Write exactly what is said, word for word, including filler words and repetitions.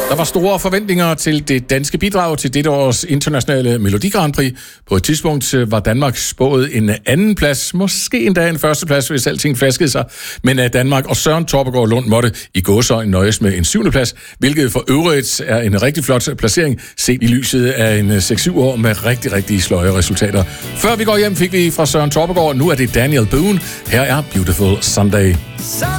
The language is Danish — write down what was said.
Der var store forventninger til det danske bidrag til dette års internationale Melodi Grand Prix. På et tidspunkt var Danmark spået en anden plads, måske endda en første plads, hvis alting flaskede sig. Men at Danmark og Søren Torpegaard Lund måtte i gåseøjne nøjes med en syvende plads, hvilket for øvrigt er en rigtig flot placering, set i lyset af en seks syv år med rigtig, rigtig sløje resultater. Før vi går hjem, fik vi fra Søren Torpegaard, nu er det Daniel Boone. Her er Beautiful Sunday.